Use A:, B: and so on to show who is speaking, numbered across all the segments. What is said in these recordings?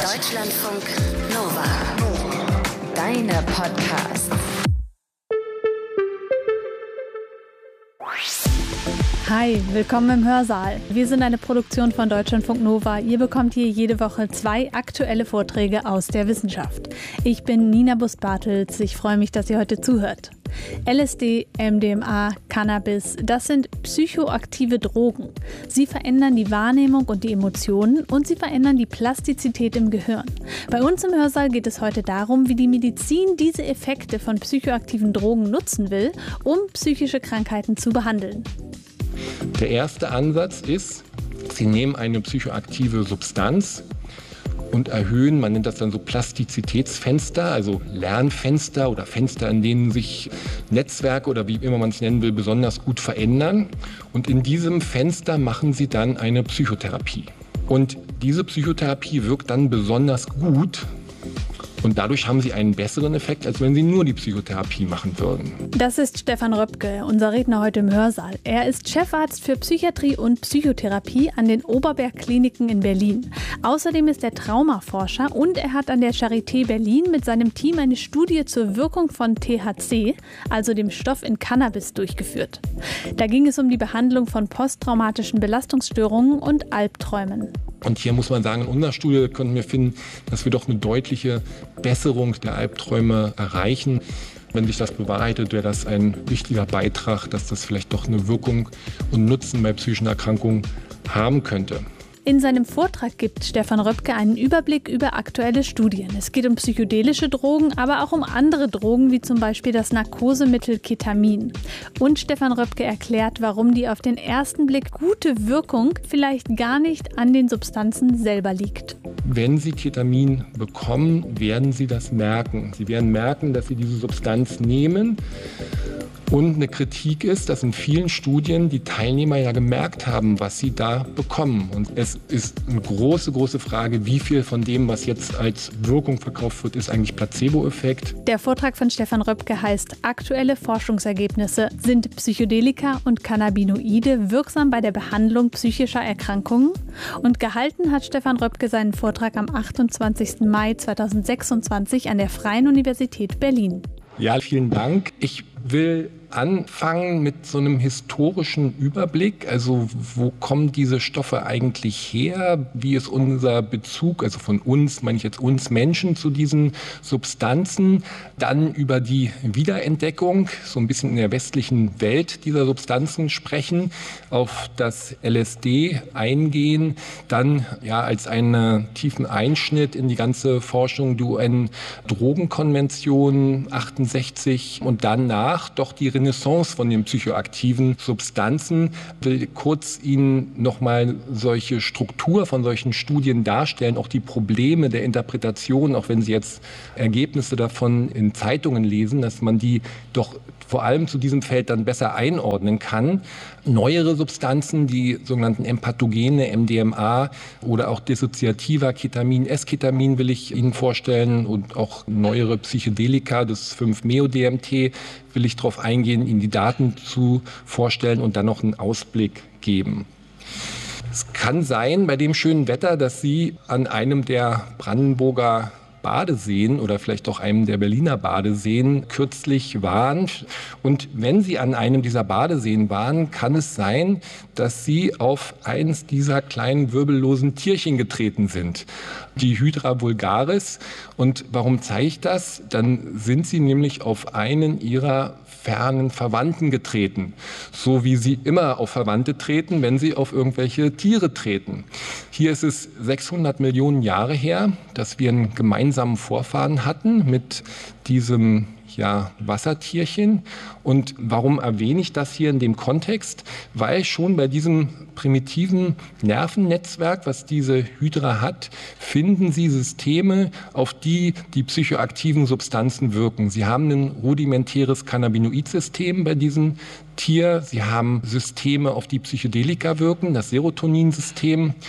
A: Deutschlandfunk Nova. Deine Podcasts.
B: Hi, willkommen im Hörsaal. Wir sind eine Produktion von Deutschlandfunk Nova. Ihr bekommt hier jede Woche 2 aktuelle Vorträge aus der Wissenschaft. Ich bin Nina Bust-Bartels. Ich freue mich, dass ihr heute zuhört. LSD, MDMA, Cannabis, das sind psychoaktive Drogen. Sie verändern die Wahrnehmung und die Emotionen und sie verändern die Plastizität im Gehirn. Bei uns im Hörsaal geht es heute darum, wie die Medizin diese Effekte von psychoaktiven Drogen nutzen will, um psychische Krankheiten zu behandeln.
C: Der erste Ansatz ist, Sie nehmen eine psychoaktive Substanz und erhöhen, man nennt das dann so Plastizitätsfenster, also Lernfenster oder Fenster, in denen sich Netzwerke oder wie immer man es nennen will, besonders gut verändern. Und in diesem Fenster machen Sie dann eine Psychotherapie. Und diese Psychotherapie wirkt dann besonders gut. Und dadurch haben Sie einen besseren Effekt, als wenn Sie nur die Psychotherapie machen würden.
B: Das ist Stefan Röpke, unser Redner heute im Hörsaal. Er ist Chefarzt für Psychiatrie und Psychotherapie an den Oberberg-Kliniken in Berlin. Außerdem ist er Traumaforscher und er hat an der Charité Berlin mit seinem Team eine Studie zur Wirkung von THC, also dem Stoff in Cannabis, durchgeführt. Da ging es um die Behandlung von posttraumatischen Belastungsstörungen und Albträumen.
C: Und hier muss man sagen, in unserer Studie konnten wir finden, dass wir doch eine deutliche Besserung der Albträume erreichen. Wenn sich das bewahrheitet, wäre das ein wichtiger Beitrag, dass das vielleicht doch eine Wirkung und Nutzen bei psychischen Erkrankungen haben könnte.
B: In seinem Vortrag gibt Stefan Röpke einen Überblick über aktuelle Studien. Es geht um psychedelische Drogen, aber auch um andere Drogen, wie zum Beispiel das Narkosemittel Ketamin. Und Stefan Röpke erklärt, warum die auf den ersten Blick gute Wirkung vielleicht gar nicht an den Substanzen selber liegt.
C: Wenn Sie Ketamin bekommen, werden Sie das merken. Sie werden merken, dass Sie diese Substanz nehmen. Und eine Kritik ist, dass in vielen Studien die Teilnehmer ja gemerkt haben, was sie da bekommen. Und es ist eine große Frage, wie viel von dem, was jetzt als Wirkung verkauft wird, ist eigentlich Placebo-Effekt.
B: Der Vortrag von Stefan Röpke heißt Aktuelle Forschungsergebnisse. Sind Psychedelika und Cannabinoide wirksam bei der Behandlung psychischer Erkrankungen? Und gehalten hat Stefan Röpke seinen Vortrag am 28. Mai 2026 an der Freien Universität Berlin.
C: Ja, vielen Dank. Ich will anfangen mit so einem historischen Überblick. Also wo kommen diese Stoffe eigentlich her? Wie ist unser Bezug, also von uns, meine ich jetzt uns Menschen, zu diesen Substanzen? Dann über die Wiederentdeckung, so ein bisschen in der westlichen Welt dieser Substanzen sprechen, auf das LSD eingehen, dann ja als einen tiefen Einschnitt in die ganze Forschung der UN-Drogenkonvention 68 und danach doch die Renaissance von den psychoaktiven Substanzen. Ich will kurz Ihnen nochmal solche Struktur von solchen Studien darstellen, auch die Probleme der Interpretation, auch wenn Sie jetzt Ergebnisse davon in Zeitungen lesen, dass man die doch vor allem zu diesem Feld dann besser einordnen kann. Neuere Substanzen, die sogenannten Empathogene, MDMA oder auch dissoziativer Ketamin, Esketamin will ich Ihnen vorstellen und auch neuere Psychedelika, das 5-Meo-DMT, will ich darauf eingehen, Ihnen die Daten zu vorstellen und dann noch einen Ausblick geben. Es kann sein, bei dem schönen Wetter, dass Sie an einem der Brandenburger Badeseen oder vielleicht auch einem der Berliner Badeseen kürzlich waren. Und wenn Sie an einem dieser Badeseen waren, kann es sein, dass Sie auf eins dieser kleinen wirbellosen Tierchen getreten sind. Die Hydra vulgaris. Und warum zeige ich das? Dann sind Sie nämlich auf einen Ihrer fernen Verwandten getreten. So wie Sie immer auf Verwandte treten, wenn Sie auf irgendwelche Tiere treten. Hier ist es 600 Millionen Jahre her, dass wir einen gemeinsamen Vorfahren hatten mit diesem Wassertierchen. Und warum erwähne ich das hier in dem Kontext? Weil schon bei diesem primitiven Nervennetzwerk, was diese Hydra hat, finden Sie Systeme, auf die die psychoaktiven Substanzen wirken. Sie haben ein rudimentäres Cannabinoid-System bei diesem Tier. Sie haben Systeme, auf die Psychedelika wirken, das Serotoninsystem.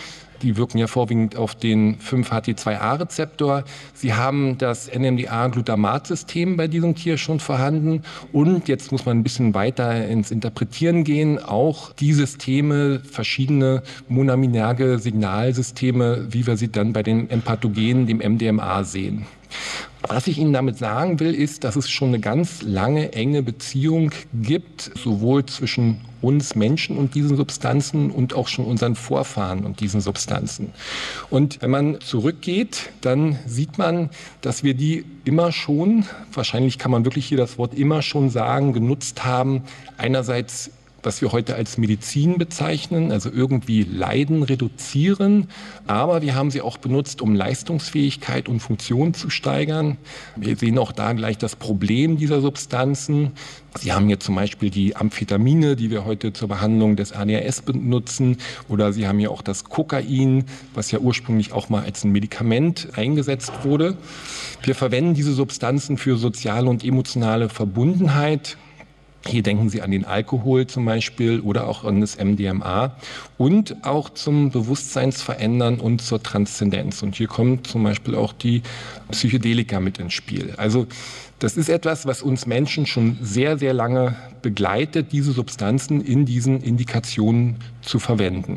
C: Die wirken ja vorwiegend auf den 5-HT2A-Rezeptor. Sie haben das NMDA-Glutamat-System bei diesem Tier schon vorhanden. Und jetzt muss man ein bisschen weiter ins Interpretieren gehen. Auch die Systeme, verschiedene monaminerge Signalsysteme, wie wir sie dann bei den M-Pathogenen, dem MDMA, sehen. Was ich Ihnen damit sagen will, ist, dass es schon eine ganz lange, enge Beziehung gibt, sowohl zwischen uns Menschen und diesen Substanzen und auch schon unseren Vorfahren und diesen Substanzen. Und wenn man zurückgeht, dann sieht man, dass wir die immer schon, wahrscheinlich kann man wirklich hier das Wort immer schon sagen, genutzt haben, einerseits was wir heute als Medizin bezeichnen, also irgendwie Leiden reduzieren. Aber wir haben sie auch benutzt, um Leistungsfähigkeit und Funktion zu steigern. Wir sehen auch da gleich das Problem dieser Substanzen. Sie haben hier zum Beispiel die Amphetamine, die wir heute zur Behandlung des ADHS benutzen. Oder Sie haben hier auch das Kokain, was ja ursprünglich auch mal als ein Medikament eingesetzt wurde. Wir verwenden diese Substanzen für soziale und emotionale Verbundenheit. Hier denken Sie an den Alkohol zum Beispiel oder auch an das MDMA und auch zum Bewusstseinsverändern und zur Transzendenz. Und hier kommen zum Beispiel auch die Psychedelika mit ins Spiel. Also das ist etwas, was uns Menschen schon sehr, sehr lange begleitet, diese Substanzen in diesen Indikationen zu verwenden.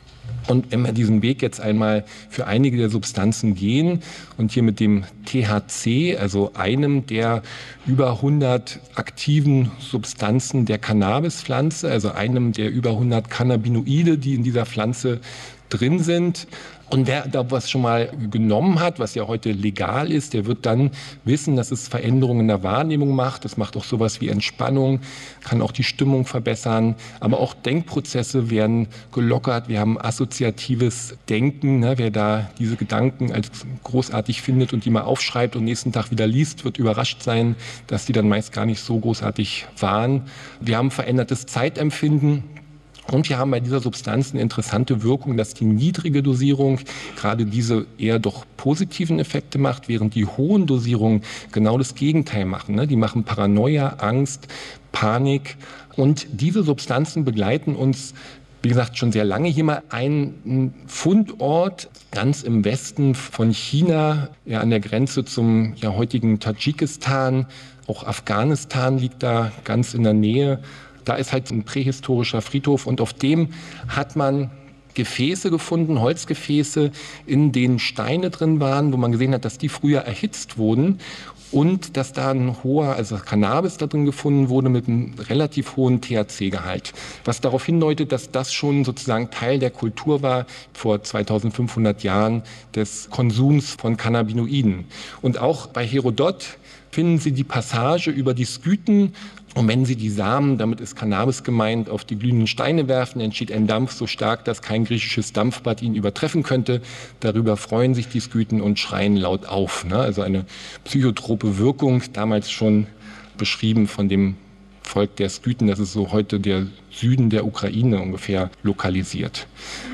C: Und wenn wir diesen Weg jetzt einmal für einige der Substanzen gehen und hier mit dem THC, also einem der über 100 aktiven Substanzen der Cannabispflanze, also einem der über 100 Cannabinoide, die in dieser Pflanze drin sind. Und wer da was schon mal genommen hat, was ja heute legal ist, der wird dann wissen, dass es Veränderungen in der Wahrnehmung macht. Das macht auch sowas wie Entspannung, kann auch die Stimmung verbessern. Aber auch Denkprozesse werden gelockert. Wir haben assoziatives Denken. Ne? Wer da diese Gedanken als großartig findet und die mal aufschreibt und nächsten Tag wieder liest, wird überrascht sein, dass die dann meist gar nicht so großartig waren. Wir haben verändertes Zeitempfinden. Und wir haben bei dieser Substanz eine interessante Wirkung, dass die niedrige Dosierung gerade diese eher doch positiven Effekte macht, während die hohen Dosierungen genau das Gegenteil machen. Die machen Paranoia, Angst, Panik. Und diese Substanzen begleiten uns, wie gesagt, schon sehr lange. Hier mal ein Fundort ganz im Westen von China, ja an der Grenze zum heutigen Tadschikistan. Auch Afghanistan liegt da ganz in der Nähe. Da ist halt ein prähistorischer Friedhof und auf dem hat man Gefäße gefunden, Holzgefäße, in denen Steine drin waren, wo man gesehen hat, dass die früher erhitzt wurden und dass da ein hoher, also Cannabis da drin gefunden wurde mit einem relativ hohen THC-Gehalt. Was darauf hindeutet, dass das schon sozusagen Teil der Kultur war vor 2500 Jahren des Konsums von Cannabinoiden. Und auch bei Herodot finden Sie die Passage über die Skythen. Und wenn Sie die Samen, damit ist Cannabis gemeint, auf die glühenden Steine werfen, entsteht ein Dampf so stark, dass kein griechisches Dampfbad ihn übertreffen könnte. Darüber freuen sich die Skythen und schreien laut auf. Also eine psychotrope Wirkung, damals schon beschrieben von dem Volk der Skythen. Das ist so heute der Süden der Ukraine ungefähr lokalisiert.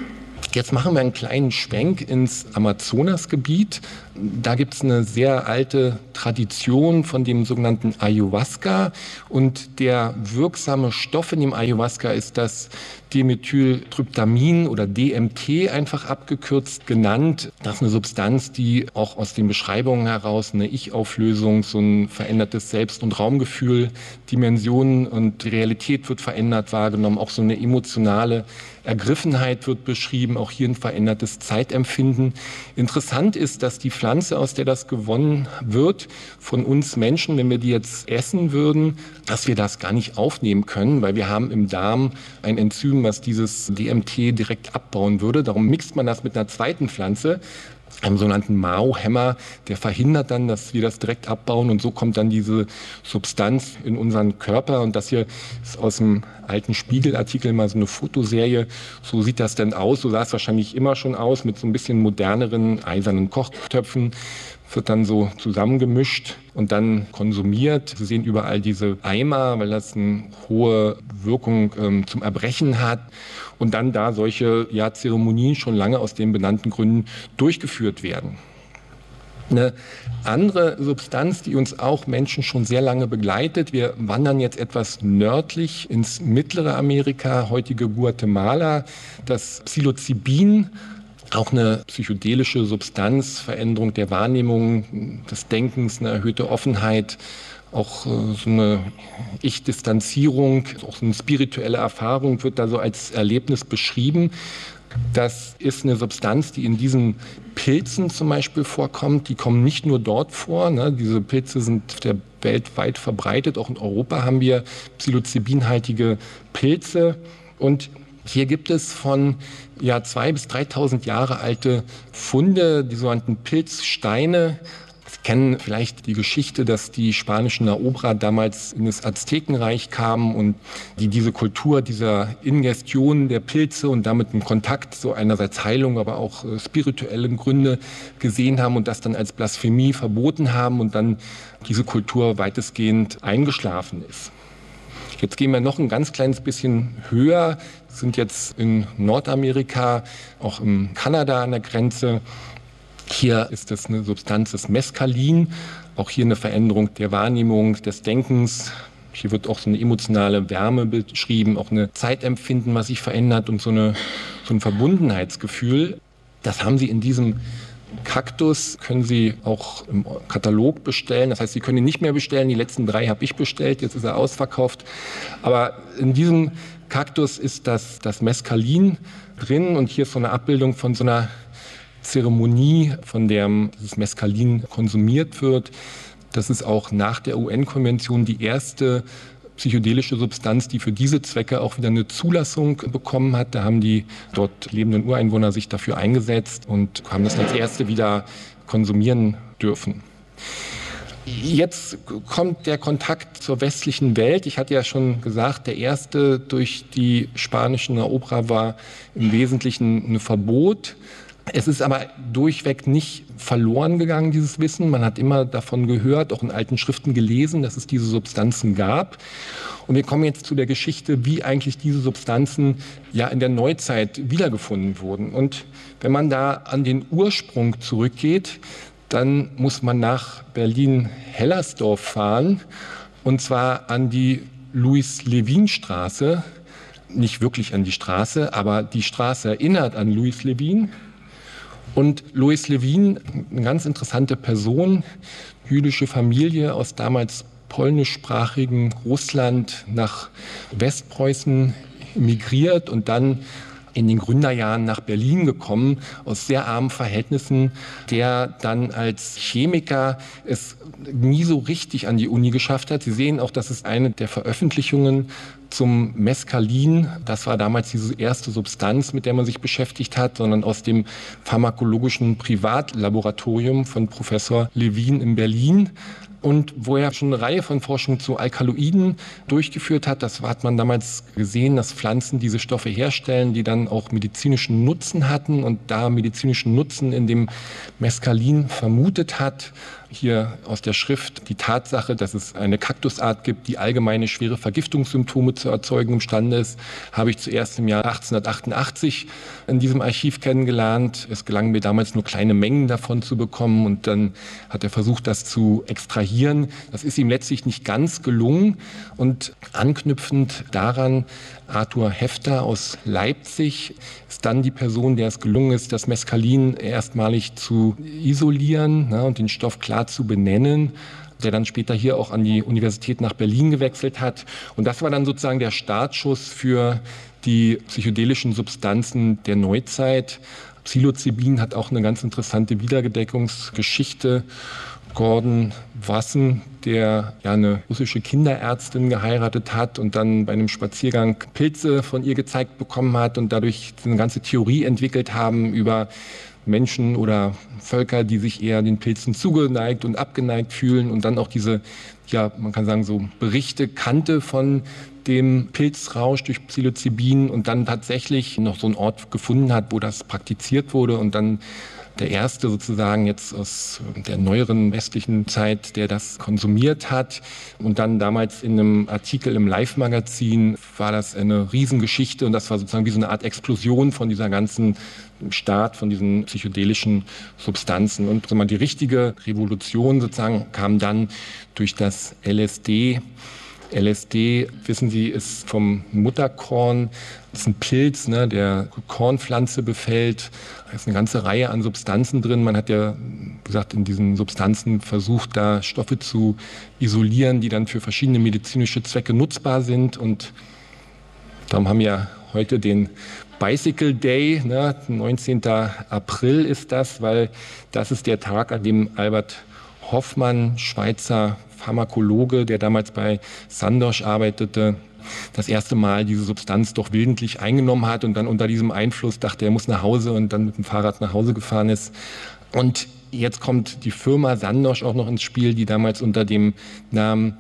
C: Jetzt machen wir einen kleinen Schwenk ins Amazonasgebiet. Da gibt es eine sehr alte Tradition von dem sogenannten Ayahuasca. Und der wirksame Stoff in dem Ayahuasca ist das Dimethyltryptamin oder DMT einfach abgekürzt genannt. Das ist eine Substanz, die auch aus den Beschreibungen heraus eine Ich-Auflösung, so ein verändertes Selbst- und Raumgefühl, Dimensionen und die Realität wird verändert wahrgenommen. Auch so eine emotionale Ergriffenheit wird beschrieben, auch hier ein verändertes Zeitempfinden. Interessant ist, dass die Pflanze, aus der das gewonnen wird, von uns Menschen, wenn wir die jetzt essen würden, dass wir das gar nicht aufnehmen können, weil wir haben im Darm ein Enzym, was dieses DMT direkt abbauen würde. Darum mixt man das mit einer zweiten Pflanze, einem sogenannten Mao-Hämmer, der verhindert dann, dass wir das direkt abbauen und so kommt dann diese Substanz in unseren Körper. Und das hier ist aus dem alten Spiegelartikel mal so eine Fotoserie. So sieht das denn aus, so sah es wahrscheinlich immer schon aus, mit so ein bisschen moderneren eisernen Kochtöpfen. Wird dann so zusammengemischt und dann konsumiert. Sie sehen überall diese Eimer, weil das eine hohe Wirkung zum Erbrechen hat. Und dann da solche Zeremonien schon lange aus den benannten Gründen durchgeführt werden. Eine andere Substanz, die uns auch Menschen schon sehr lange begleitet, wir wandern jetzt etwas nördlich ins mittlere Amerika, heutige Guatemala, das Psilocybin. auch eine psychedelische Substanz, Veränderung der Wahrnehmung, des Denkens, eine erhöhte Offenheit, auch so eine Ich-Distanzierung, auch so eine spirituelle Erfahrung wird da so als Erlebnis beschrieben. Das ist eine Substanz, die in diesen Pilzen zum Beispiel vorkommt. Die kommen nicht nur dort vor. Ne? Diese Pilze sind weltweit verbreitet. Auch in Europa haben wir psilocybinhaltige Pilze. Und hier gibt es von 2.000 bis 3.000 Jahre alte Funde, die sogenannten Pilzsteine. Sie kennen vielleicht die Geschichte, dass die spanischen Eroberer damals in das Aztekenreich kamen und die diese Kultur dieser Ingestion der Pilze und damit einen Kontakt, so einerseits Heilung, aber auch spirituelle Gründe gesehen haben und das dann als Blasphemie verboten haben und dann diese Kultur weitestgehend eingeschlafen ist. Jetzt gehen wir noch ein ganz kleines bisschen höher, sind jetzt in Nordamerika, auch in Kanada an der Grenze. Hier ist das eine Substanz, das Mescalin, auch hier eine Veränderung der Wahrnehmung, des Denkens. Hier wird auch so eine emotionale Wärme beschrieben, auch eine Zeitempfinden, was sich verändert und so ein Verbundenheitsgefühl. Das haben Sie in diesem Kaktus, können Sie auch im Katalog bestellen. Das heißt, Sie können ihn nicht mehr bestellen. Die letzten 3 habe ich bestellt, jetzt ist er ausverkauft. Aber in diesem Kaktus ist das Mescalin drin und hier ist so eine Abbildung von so einer Zeremonie, von der dieses Mescalin konsumiert wird. Das ist auch nach der UN-Konvention die erste psychedelische Substanz, die für diese Zwecke auch wieder eine Zulassung bekommen hat. Da haben die dort lebenden Ureinwohner sich dafür eingesetzt und haben das als erste wieder konsumieren dürfen. Jetzt kommt der Kontakt zur westlichen Welt. Ich hatte ja schon gesagt, der erste durch die spanischen Eroberer war im Wesentlichen ein Verbot. Es ist aber durchweg nicht verloren gegangen, dieses Wissen. Man hat immer davon gehört, auch in alten Schriften gelesen, dass es diese Substanzen gab. Und wir kommen jetzt zu der Geschichte, wie eigentlich diese Substanzen in der Neuzeit wiedergefunden wurden. Und wenn man da an den Ursprung zurückgeht, dann muss man nach Berlin-Hellersdorf fahren, und zwar an die Louis-Levin-Straße. Nicht wirklich an die Straße, aber die Straße erinnert an Louis Levin. Und Louis Levin, eine ganz interessante Person, jüdische Familie aus damals polnischsprachigen Russland nach Westpreußen emigriert und dann in den Gründerjahren nach Berlin gekommen, aus sehr armen Verhältnissen, der dann als Chemiker es nie so richtig an die Uni geschafft hat. Sie sehen auch, dass es eine der Veröffentlichungen zum Mescalin, das war damals diese erste Substanz, mit der man sich beschäftigt hat, sondern aus dem pharmakologischen Privatlaboratorium von Professor Levin in Berlin. Und wo er schon eine Reihe von Forschungen zu Alkaloiden durchgeführt hat, das hat man damals gesehen, dass Pflanzen diese Stoffe herstellen, die dann auch medizinischen Nutzen hatten und da medizinischen Nutzen in dem Mescalin vermutet hat. Hier aus der Schrift die Tatsache, dass es eine Kaktusart gibt, die allgemeine schwere Vergiftungssymptome zu erzeugen imstande ist, habe ich zuerst im Jahr 1888 in diesem Archiv kennengelernt. Es gelang mir damals nur kleine Mengen davon zu bekommen und dann hat er versucht, das zu extrahieren. Das ist ihm letztlich nicht ganz gelungen und anknüpfend daran Arthur Hefter aus Leipzig ist dann die Person, der es gelungen ist, das Mescalin erstmalig zu isolieren, und den Stoff klar zu benennen, der dann später hier auch an die Universität nach Berlin gewechselt hat. Und das war dann sozusagen der Startschuss für die psychedelischen Substanzen der Neuzeit. Psilocybin hat auch eine ganz interessante Wiedergedeckungsgeschichte. Gordon Wasson, der eine russische Kinderärztin geheiratet hat und dann bei einem Spaziergang Pilze von ihr gezeigt bekommen hat und dadurch eine ganze Theorie entwickelt haben über Menschen oder Völker, die sich eher den Pilzen zugeneigt und abgeneigt fühlen und dann auch diese, man kann sagen, so Berichte kannte von dem Pilzrausch durch Psilocybin und dann tatsächlich noch so einen Ort gefunden hat, wo das praktiziert wurde und dann der erste sozusagen jetzt aus der neueren westlichen Zeit, der das konsumiert hat. Und dann damals in einem Artikel im Live-Magazin war das eine Riesengeschichte und das war sozusagen wie so eine Art Explosion von dieser ganzen Start, von diesen psychedelischen Substanzen. Und die richtige Revolution sozusagen kam dann durch das LSD. LSD, wissen Sie, ist vom Mutterkorn. Das ist ein Pilz, ne, der Kornpflanze befällt. Da ist eine ganze Reihe an Substanzen drin. Man hat ja, wie gesagt, in diesen Substanzen versucht, da Stoffe zu isolieren, die dann für verschiedene medizinische Zwecke nutzbar sind. Und darum haben wir heute den Bicycle Day, ne, 19. April ist das, weil das ist der Tag, an dem Albert Hofmann, Schweizer Pharmakologe, der damals bei Sandoz arbeitete, das erste Mal diese Substanz doch willentlich eingenommen hat und dann unter diesem Einfluss dachte, er muss nach Hause und dann mit dem Fahrrad nach Hause gefahren ist. Und jetzt kommt die Firma Sandoz auch noch ins Spiel, die damals unter dem Namen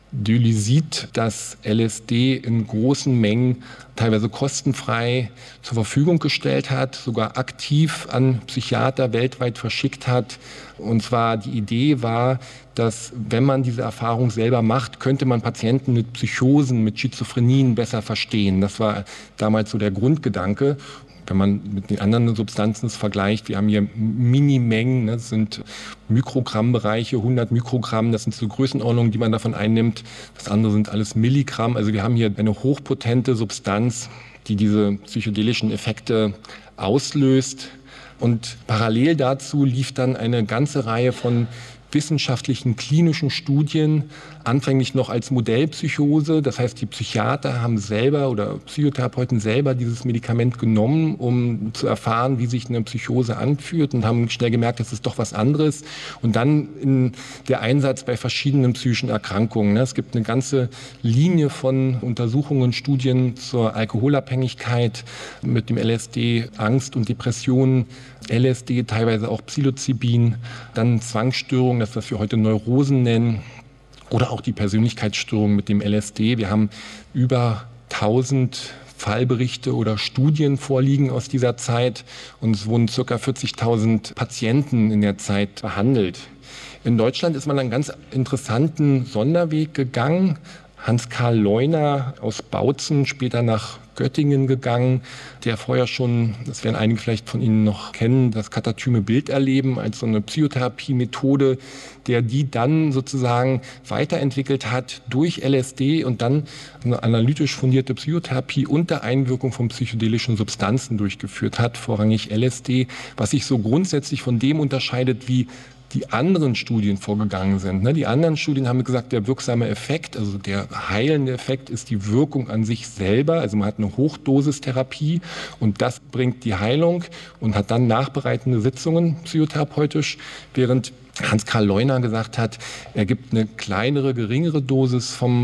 C: Dylizid das LSD in großen Mengen, teilweise kostenfrei zur Verfügung gestellt hat, sogar aktiv an Psychiater weltweit verschickt hat. Und zwar die Idee war, dass wenn man diese Erfahrung selber macht, könnte man Patienten mit Psychosen, mit Schizophrenien besser verstehen. Das war damals so der Grundgedanke. Wenn man mit den anderen Substanzen es vergleicht, wir haben hier Minimengen, das sind Mikrogrammbereiche, 100 Mikrogramm, das sind so Größenordnungen, die man davon einnimmt. Das andere sind alles Milligramm. Also wir haben hier eine hochpotente Substanz, die diese psychedelischen Effekte auslöst. Und parallel dazu lief dann eine ganze Reihe von wissenschaftlichen klinischen Studien, anfänglich noch als Modellpsychose. Das heißt, die Psychiater haben selber oder Psychotherapeuten selber dieses Medikament genommen, um zu erfahren, wie sich eine Psychose anfühlt und haben schnell gemerkt, das ist doch was anderes. Und dann in der Einsatz bei verschiedenen psychischen Erkrankungen. Es gibt eine ganze Linie von Untersuchungen, Studien zur Alkoholabhängigkeit mit dem LSD, Angst und Depressionen, LSD, teilweise auch Psilocybin, dann Zwangsstörungen, das was wir heute Neurosen nennen, oder auch die Persönlichkeitsstörung mit dem LSD. Wir haben über 1000 Fallberichte oder Studien vorliegen aus dieser Zeit und es wurden ca. 40.000 Patienten in der Zeit behandelt. In Deutschland ist man einen ganz interessanten Sonderweg gegangen. Hans-Karl Leuner aus Bautzen, später nach Göttingen gegangen, der vorher schon, das werden einige vielleicht von Ihnen noch kennen, das katatyme Bilderleben als so eine Psychotherapie-Methode, der die dann sozusagen weiterentwickelt hat durch LSD und dann eine analytisch fundierte Psychotherapie unter Einwirkung von psychedelischen Substanzen durchgeführt hat, vorrangig LSD, was sich so grundsätzlich von dem unterscheidet, wie die anderen Studien vorgegangen sind. Die anderen Studien haben gesagt, der wirksame Effekt, also der heilende Effekt ist die Wirkung an sich selber. Also man hat eine Hochdosistherapie und das bringt die Heilung und hat dann nachbereitende Sitzungen psychotherapeutisch, während Hans-Karl Leuner gesagt hat, er gibt eine kleinere, geringere Dosis vom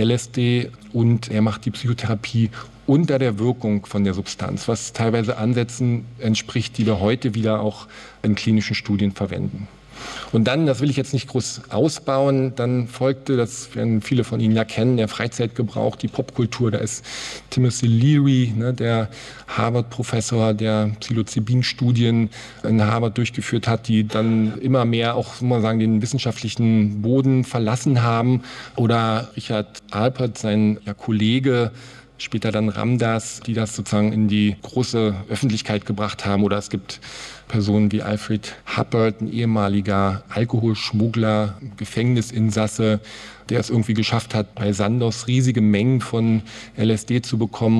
C: LSD und er macht die Psychotherapie unter der Wirkung von der Substanz, was teilweise Ansätzen entspricht, die wir heute wieder auch in klinischen Studien verwenden. Und dann, das will ich jetzt nicht groß ausbauen, dann folgte, das werden viele von Ihnen ja kennen, der Freizeitgebrauch, die Popkultur. Da ist Timothy Leary, der Harvard-Professor, der Psilocybin-Studien in Harvard durchgeführt hat, die dann immer mehr auch, muss man sagen, den wissenschaftlichen Boden verlassen haben. Oder Richard Alpert, sein Kollege, später dann Ramdas, die das sozusagen in die große Öffentlichkeit gebracht haben. Oder es gibt Personen wie Alfred Hubbard, ein ehemaliger Alkoholschmuggler, Gefängnisinsasse, der es irgendwie geschafft hat, bei Sandoz riesige Mengen von LSD zu bekommen